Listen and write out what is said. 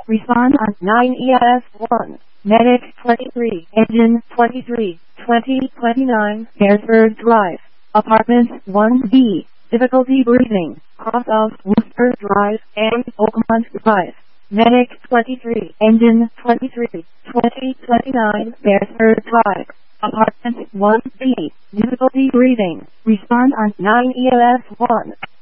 Respond on 9 ES 1. Medic 23. Engine 23. 2029. Harrisburg Drive. Apartment 1B. Difficulty breathing. Cross of Worcester Drive and Oakmont Drive. Medic 23. Engine 23. 2029. Harrisburg Drive. Apartment 1B. Difficulty breathing. Respond on 9 ES 1.